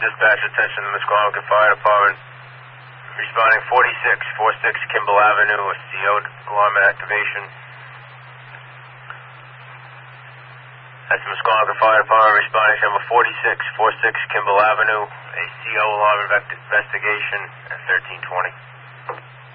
dispatch, attention to the Musqueam Fire Department. Responding 4646 Kimball Avenue, a CO'd alarm activation. That's the Musqueam Fire Department responding to number 4646 Kimball Avenue, a CO alarm investigation at 1320.